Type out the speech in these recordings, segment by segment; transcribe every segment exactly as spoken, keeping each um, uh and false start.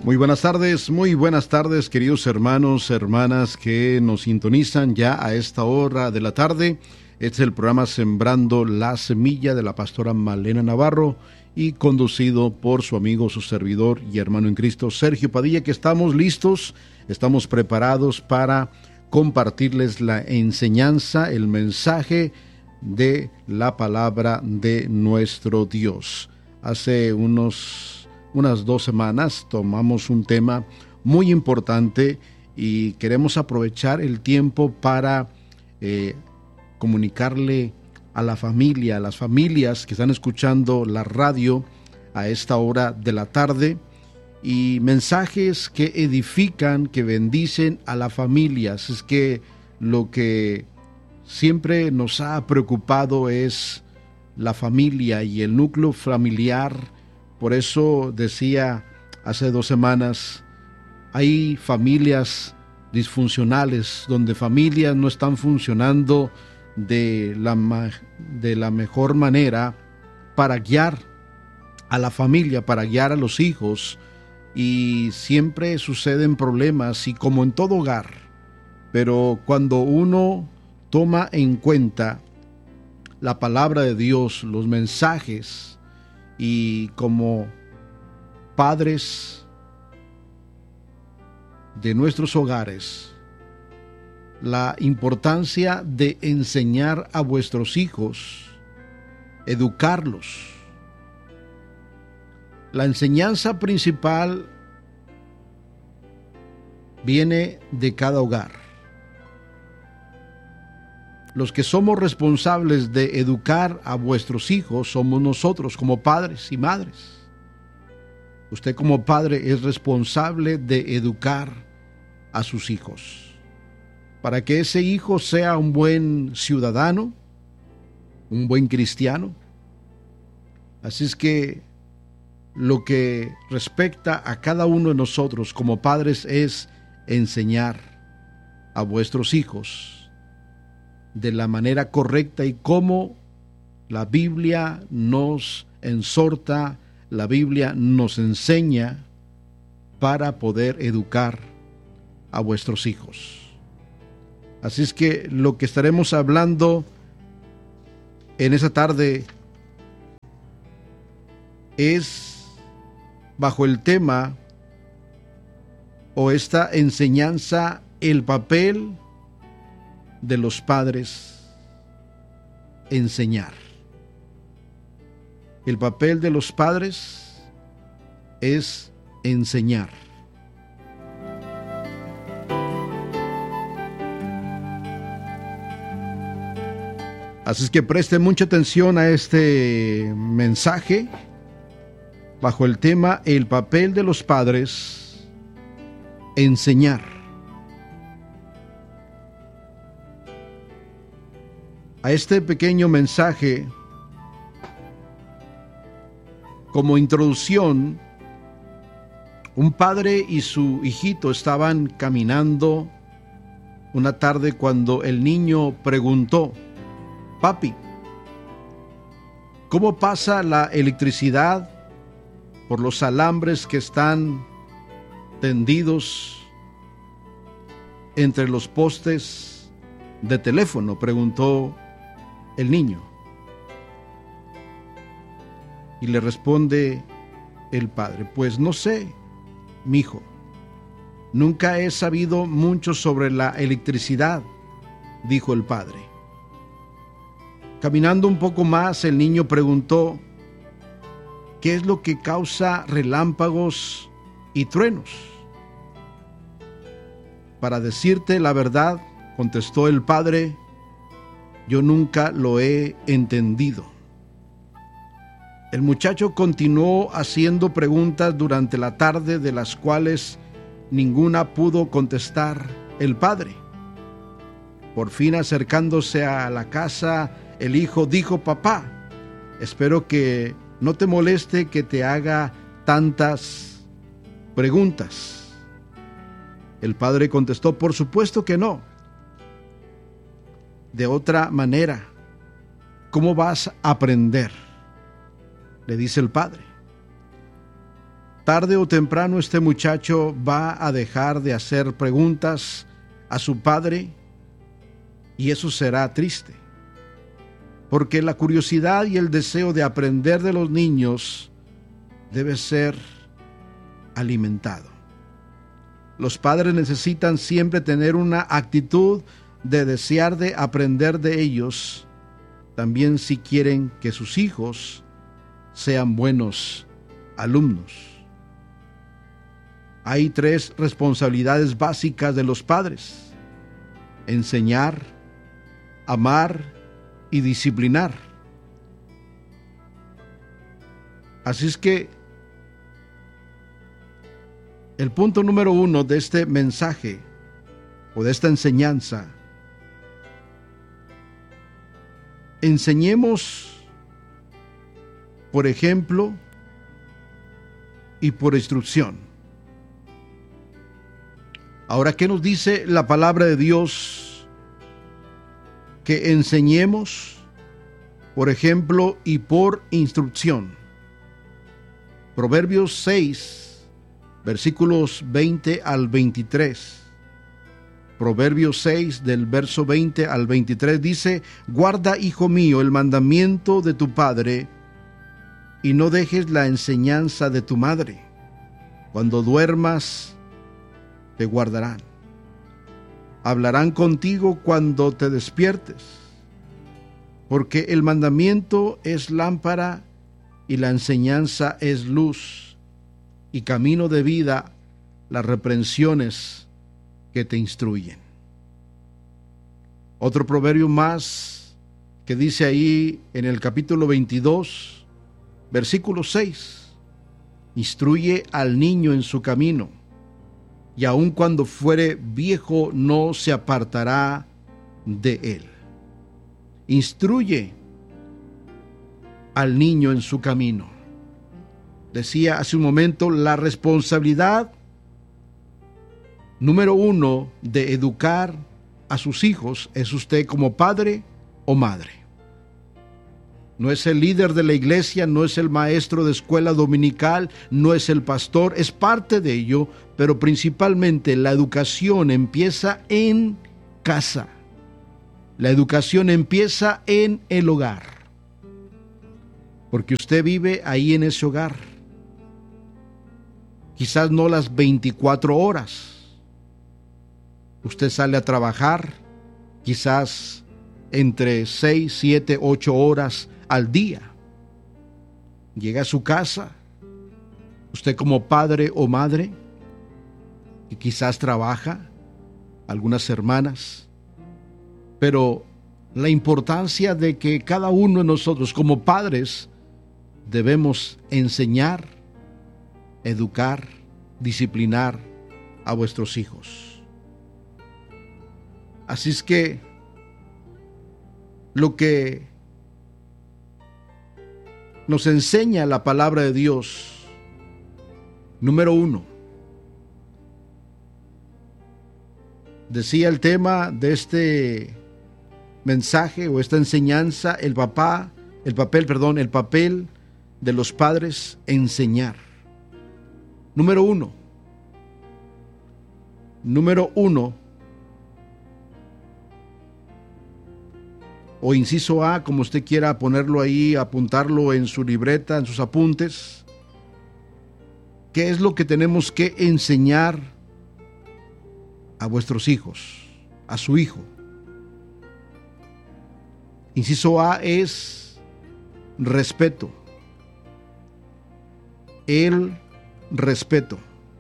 Muy buenas tardes, muy buenas tardes, queridos hermanos, hermanas que nos sintonizan ya a esta hora de la tarde. Este es el programa Sembrando la Semilla de la pastora Malena Navarro y conducido por su amigo, su servidor y hermano en Cristo, Sergio Padilla, que estamos listos, estamos preparados para compartirles la enseñanza, el mensaje de la palabra de nuestro Dios. Hace unos unas dos semanas tomamos un tema muy importante y queremos aprovechar el tiempo para eh, comunicarle a la familia, a las familias que están escuchando la radio a esta hora de la tarde, y mensajes que edifican, que bendicen a las familias. Es que lo que siempre nos ha preocupado es la familia y el núcleo familiar. Por eso decía hace dos semanas, hay familias disfuncionales, donde familias no están funcionando de la, de la mejor manera para guiar a la familia, para guiar a los hijos, y siempre suceden problemas, y como en todo hogar. Pero cuando uno toma en cuenta la palabra de Dios, los mensajes, y como padres de nuestros hogares, la importancia de enseñar a vuestros hijos, educarlos. La enseñanza principal viene de cada hogar. Los que somos responsables de educar a vuestros hijos somos nosotros como padres y madres. Usted como padre es responsable de educar a sus hijos, para que ese hijo sea un buen ciudadano, un buen cristiano. Así es que lo que respecta a cada uno de nosotros como padres es enseñar a vuestros hijos de la manera correcta y como la Biblia nos exhorta, la Biblia nos enseña para poder educar a vuestros hijos. Así es que lo que estaremos hablando en esa tarde es bajo el tema o esta enseñanza, el papel de los padres, enseñar. El papel de los padres es enseñar. Así es que preste mucha atención a este mensaje bajo el tema el papel de los padres, enseñar. A este pequeño mensaje, como introducción, un padre y su hijito estaban caminando una tarde cuando el niño preguntó: papi, ¿cómo pasa la electricidad por los alambres que están tendidos entre los postes de teléfono?, preguntó el niño. Y le responde el padre: pues no sé, mijo. Nunca he sabido mucho sobre la electricidad, dijo el padre. Caminando un poco más, el niño preguntó: ¿qué es lo que causa relámpagos y truenos? Para decirte la verdad, contestó el padre, yo nunca lo he entendido. El muchacho continuó haciendo preguntas durante la tarde, de las cuales ninguna pudo contestar el padre. Por fin, acercándose a la casa, el hijo dijo: papá, espero que no te moleste que te haga tantas preguntas. El padre contestó: por supuesto que no. De otra manera, ¿cómo vas a aprender?, le dice el padre. Tarde o temprano este muchacho va a dejar de hacer preguntas a su padre y eso será triste, porque la curiosidad y el deseo de aprender de los niños debe ser alimentado. Los padres necesitan siempre tener una actitud de desear de aprender de ellos, también si quieren que sus hijos sean buenos alumnos. Hay tres responsabilidades básicas de los padres: enseñar, amar y disciplinar. Así es que el punto número uno de este mensaje o de esta enseñanza: enseñemos por ejemplo y por instrucción. Ahora, ¿qué nos dice la palabra de Dios? Que enseñemos por ejemplo y por instrucción. Proverbios seis, versículos veinte al veintitrés. Proverbios seis, del verso veinte al veintitrés dice: guarda, hijo mío, el mandamiento de tu padre, y no dejes la enseñanza de tu madre. Cuando duermas, te guardarán. Hablarán contigo cuando te despiertes, porque el mandamiento es lámpara y la enseñanza es luz, y camino de vida las reprensiones que te instruyen. Otro proverbio más que dice ahí en el capítulo veintidós, versículo seis: instruye al niño en su camino, y aun cuando fuere viejo no se apartará de él. Instruye al niño en su camino. Decía hace un momento, la responsabilidad número uno de educar a sus hijos es usted como padre o madre. No es el líder de la iglesia, no es el maestro de escuela dominical, no es el pastor, es parte de ello, pero principalmente la educación empieza en casa. La educación empieza en el hogar, porque usted vive ahí en ese hogar. Quizás no las veinticuatro horas. Usted sale a trabajar, quizás entre seis, siete, ocho horas al día. Llega a su casa, usted como padre o madre, que quizás trabaja, algunas hermanas, pero la importancia de que cada uno de nosotros como padres debemos enseñar, educar, disciplinar a vuestros hijos. Así es que lo que nos enseña la palabra de Dios, número uno, decía el tema de este mensaje o esta enseñanza, el papá, el papel, perdón, el papel de los padres, enseñar. Número uno, número uno, o inciso A, como usted quiera ponerlo ahí, apuntarlo en su libreta, en sus apuntes. ¿Qué es lo que tenemos que enseñar a vuestros hijos, a su hijo? Inciso A es respeto. El respeto.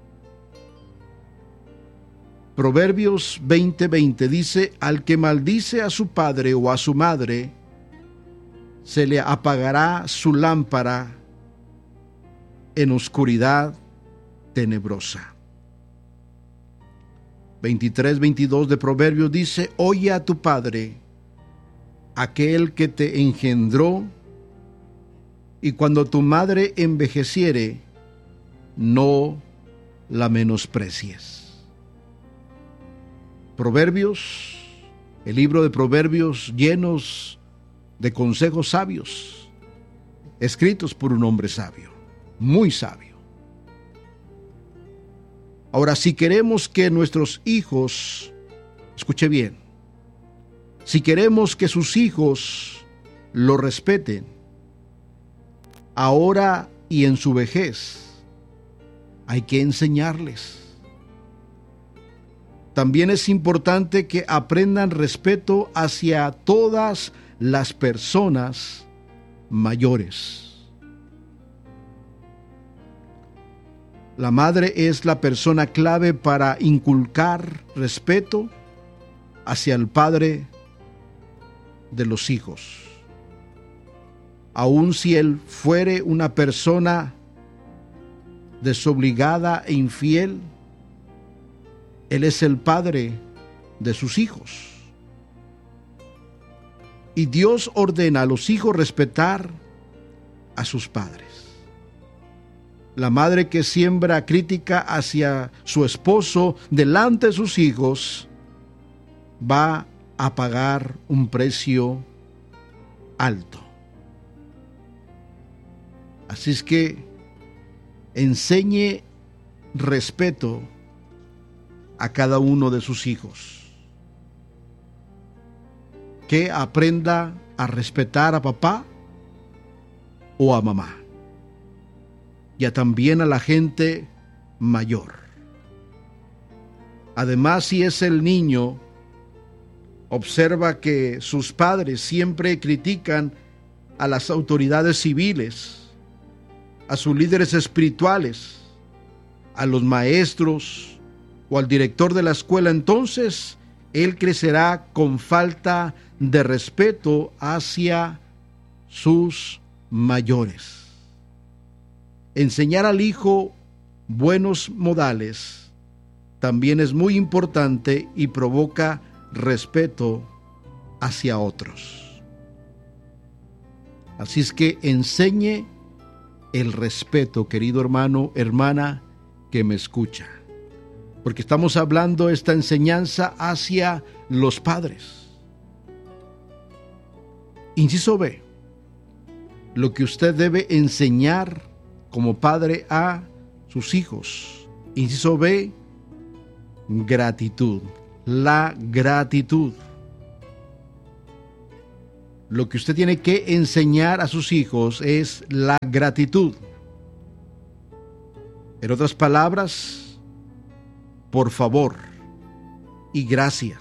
Proverbios veinte veinte dice: al que maldice a su padre o a su madre, se le apagará su lámpara en oscuridad tenebrosa. veintitrés veintidós de Proverbios dice: oye a tu padre, aquel que te engendró, y cuando tu madre envejeciere, no la menosprecies. Proverbios, el libro de Proverbios, llenos de consejos sabios, escritos por un hombre sabio, muy sabio. Ahora, si queremos que nuestros hijos, escuche bien, si queremos que sus hijos lo respeten, ahora y en su vejez, hay que enseñarles. También es importante que aprendan respeto hacia todas las personas mayores. La madre es la persona clave para inculcar respeto hacia el padre de los hijos. Aun si él fuere una persona desobligada e infiel, él es el padre de sus hijos. Y Dios ordena a los hijos respetar a sus padres. La madre que siembra crítica hacia su esposo delante de sus hijos va a pagar un precio alto. Así es que enseñe respeto a cada uno de sus hijos. Que aprenda a respetar a papá o a mamá. Y a también a la gente mayor. Además, si es el niño, observa que sus padres siempre critican a las autoridades civiles, a sus líderes espirituales, a los maestros o al director de la escuela, entonces él crecerá con falta de respeto hacia sus mayores. Enseñar al hijo buenos modales también es muy importante y provoca respeto hacia otros. Así es que enseñe el respeto, querido hermano, hermana, que me escucha. Porque estamos hablando esta enseñanza hacia los padres. Inciso B. Lo que usted debe enseñar como padre a sus hijos. Inciso B. Gratitud. La gratitud. Lo que usted tiene que enseñar a sus hijos es la gratitud. En otras palabras, por favor y gracias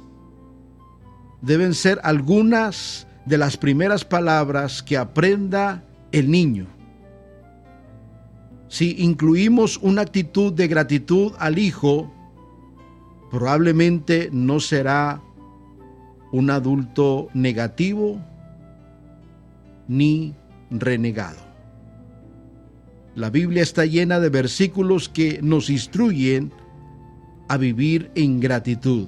deben ser algunas de las primeras palabras que aprenda el niño. Si incluimos una actitud de gratitud al hijo, probablemente no será un adulto negativo ni renegado. La Biblia está llena de versículos que nos instruyen a vivir en gratitud.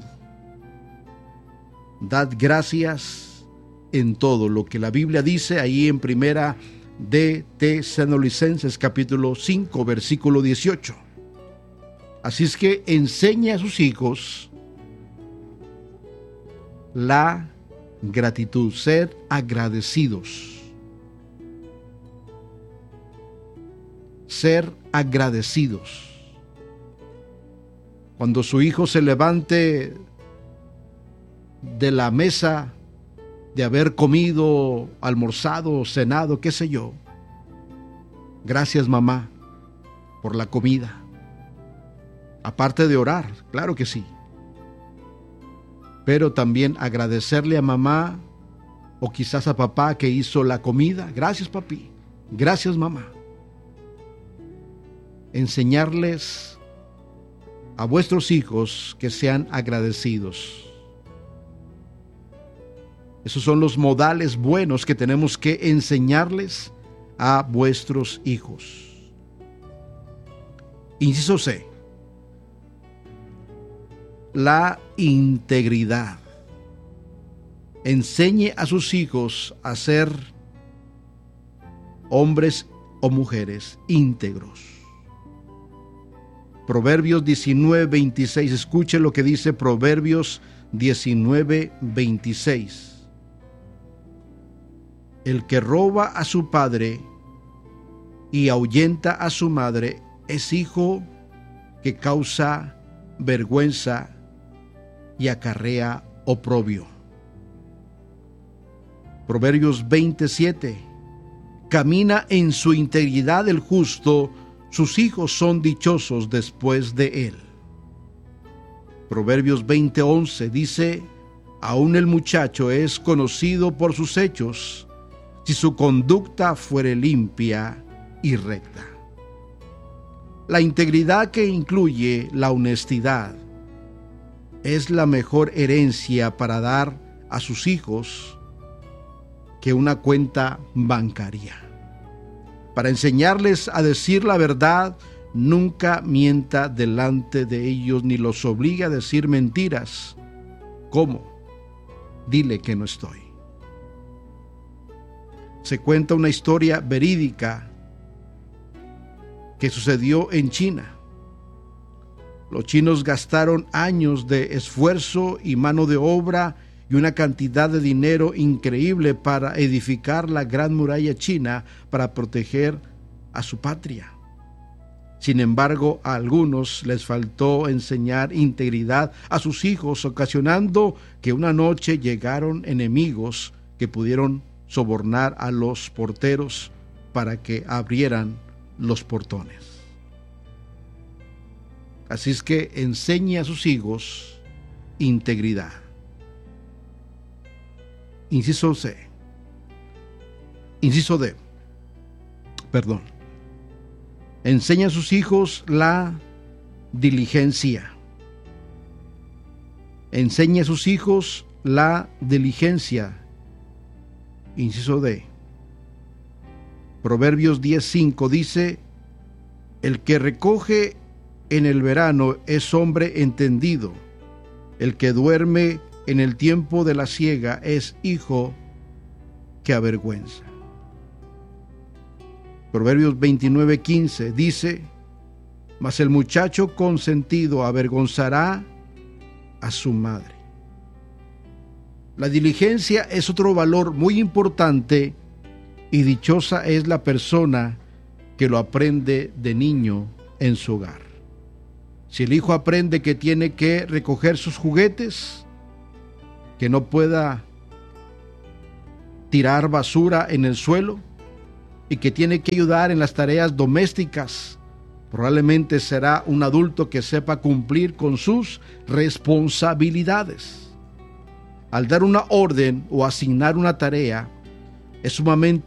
Dad gracias en todo, lo que la Biblia dice ahí en primera de Tesalonicenses capítulo cinco versículo dieciocho. Así es que enseñe a sus hijos la gratitud, ser agradecidos. Ser agradecidos. Cuando su hijo se levante de la mesa de haber comido, almorzado, cenado, qué sé yo, gracias mamá por la comida. Aparte de orar, claro que sí. Pero también agradecerle a mamá o quizás a papá que hizo la comida. Gracias papi, gracias mamá. Enseñarles a vuestros hijos que sean agradecidos. Esos son los modales buenos que tenemos que enseñarles a vuestros hijos. Inciso C. La integridad. Enseñe a sus hijos a ser hombres o mujeres íntegros. Proverbios diecinueve veintiséis. Escuche lo que dice Proverbios diecinueve veintiséis. El que roba a su padre y ahuyenta a su madre es hijo que causa vergüenza y acarrea oprobio. Proverbios veintisiete. Camina en su integridad el justo, sus hijos son dichosos después de él. Proverbios veinte once dice: aún el muchacho es conocido por sus hechos, si su conducta fuere limpia y recta. La integridad, que incluye la honestidad, es la mejor herencia para dar a sus hijos que una cuenta bancaria. Para enseñarles a decir la verdad, nunca mienta delante de ellos ni los obligue a decir mentiras. ¿Cómo? Dile que no estoy. Se cuenta una historia verídica que sucedió en China. Los chinos gastaron años de esfuerzo y mano de obra y una cantidad de dinero increíble para edificar la Gran Muralla China para proteger a su patria. Sin embargo, a algunos les faltó enseñar integridad a sus hijos, ocasionando que una noche llegaron enemigos que pudieron sobornar a los porteros para que abrieran los portones. Así es que enseñe a sus hijos integridad. Inciso C. Inciso D. Perdón. Enseña a sus hijos la diligencia. Enseña a sus hijos la diligencia. Inciso D. Proverbios diez cinco dice: el que recoge en el verano es hombre entendido. El que duerme en el tiempo de la siega es hijo que avergüenza. Proverbios veintinueve quince dice: mas el muchacho consentido avergonzará a su madre. La diligencia es otro valor muy importante y dichosa es la persona que lo aprende de niño en su hogar. Si el hijo aprende que tiene que recoger sus juguetes, que no pueda tirar basura en el suelo y que tiene que ayudar en las tareas domésticas, probablemente será un adulto que sepa cumplir con sus responsabilidades. Al dar una orden o asignar una tarea, es sumamente